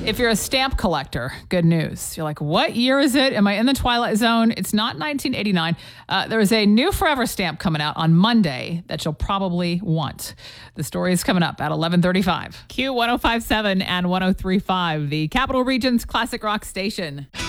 If you're a stamp collector, good news. You're like, what year is it? Am I in the Twilight Zone? It's not 1989. There is a new Forever stamp coming out on Monday that you'll probably want. The story is coming up at 11:35. Q1057 and 1035, the Capital Region's classic rock station.